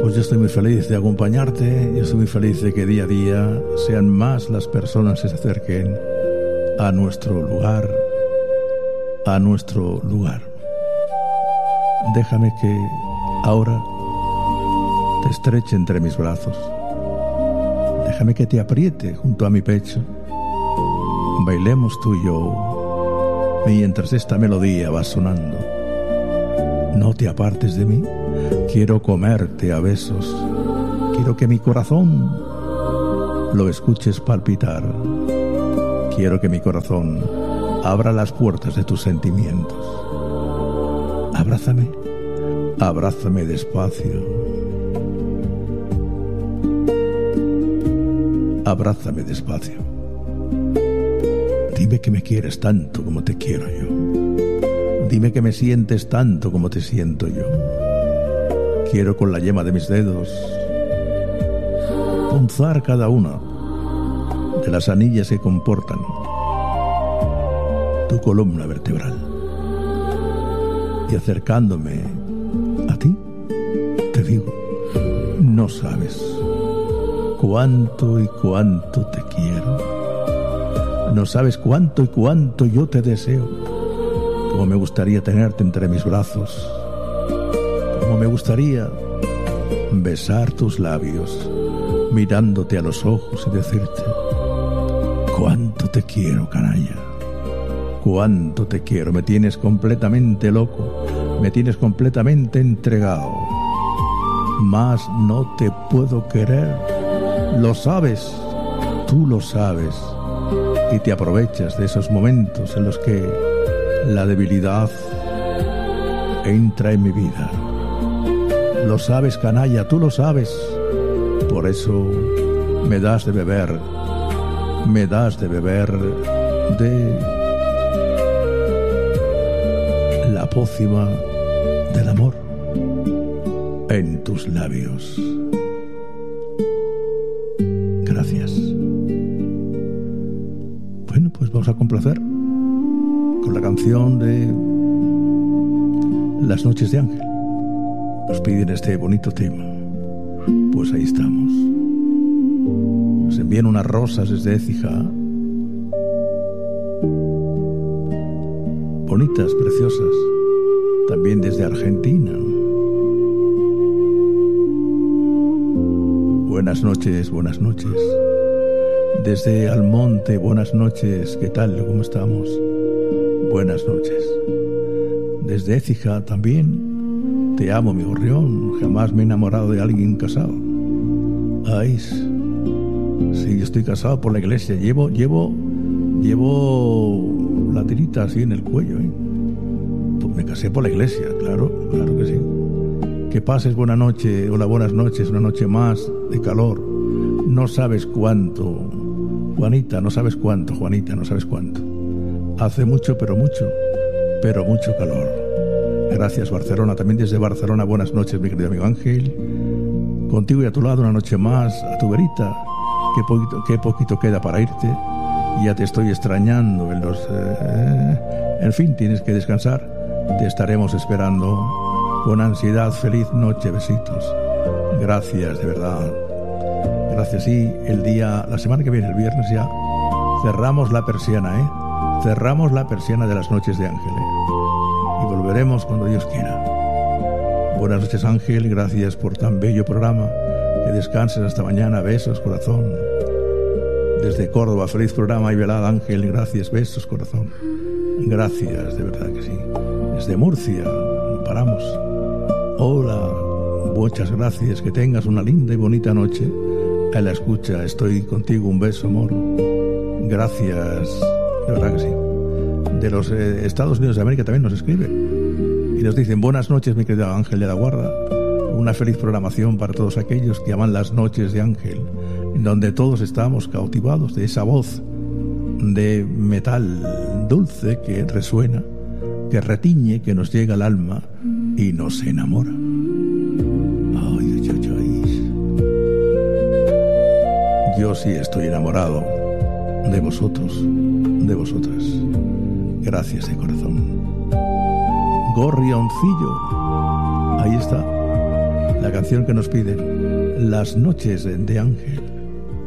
Pues yo estoy muy feliz de acompañarte, yo estoy muy feliz de que día a día sean más las personas que se acerquen a nuestro lugar, Déjame que ahora te estreche entre mis brazos. Déjame que te apriete junto a mi pecho. Bailemos tú y yo mientras esta melodía va sonando. No te apartes de mí. Quiero comerte a besos. Quiero que mi corazón lo escuches palpitar. Quiero que mi corazón abra las puertas de tus sentimientos. Abrázame, abrázame despacio. Abrázame despacio. Dime que me quieres tanto como te quiero yo. Dime que me sientes tanto como te siento yo. Quiero con la yema de mis dedos punzar cada una de las anillas que comportan tu columna vertebral. Y acercándome a ti, te digo, no sabes cuánto y cuánto te quiero. No sabes cuánto y cuánto yo te deseo. Cómo me gustaría tenerte entre mis brazos. Cómo me gustaría besar tus labios, mirándote a los ojos y decirte: cuánto te quiero, canalla. Cuánto te quiero. Me tienes completamente loco. Me tienes completamente entregado. Más no te puedo querer. Lo sabes. Tú lo sabes. Y te aprovechas de esos momentos en los que la debilidad entra en mi vida. Lo sabes, canalla, tú lo sabes. Por eso me das de beber. Me das de beber de la pócima del amor en tus labios. Gracias. Bueno, pues vamos a complacer con la canción de Las noches de Ángel. Nos piden este bonito tema. Pues ahí estamos. Nos envían unas rosas desde Écija. Bonitas, preciosas. También desde Argentina. Buenas noches, buenas noches. Desde Almonte, buenas noches. ¿Qué tal? ¿Cómo estamos? Buenas noches. Desde Écija también. Te amo, mi gorrión. Jamás me he enamorado de alguien casado. Ay, sí, yo estoy casado por la iglesia. Llevo la tirita así en el cuello, ¿eh? Pues me casé por la iglesia, claro que sí. Que pases buena noche, hola, buenas noches, una noche más de calor. No sabes cuánto, Juanita, no sabes cuánto, Juanita, no sabes cuánto. Hace mucho, pero mucho calor. Gracias, Barcelona. También desde Barcelona, buenas noches, mi querido amigo Ángel. Contigo y a tu lado una noche más, a tu verita. Qué poquito queda para irte. Ya te estoy extrañando en los... En fin, tienes que descansar. Te estaremos esperando con ansiedad. Feliz noche, besitos. Gracias, de verdad. Gracias, sí. La semana que viene, el viernes ya, cerramos la persiana, ¿eh? Cerramos la persiana de las noches de Ángel, y volveremos cuando Dios quiera. Buenas noches, Ángel. Gracias por tan bello programa. Que descanses hasta mañana. Besos, corazón. Desde Córdoba, feliz programa y velada, Ángel. Gracias, besos, corazón. Gracias, de verdad que sí. Desde Murcia, no paramos. Hola, muchas gracias. Que tengas una linda y bonita noche. A la escucha, estoy contigo. Un beso, amor. Gracias, de verdad que sí. De los Estados Unidos de América también nos escribe y nos dicen: buenas noches, mi querido Ángel de la Guarda. Una feliz programación para todos aquellos que aman las noches de Ángel, en donde todos estamos cautivados de esa voz de metal dulce que resuena, que retiñe, que nos llega al alma y nos enamora. Ay, ay, ay, ay. Yo sí estoy enamorado de vosotros, de vosotras. Gracias de corazón. Gorrioncillo. Ahí está. La canción que nos pide Las noches de Ángel.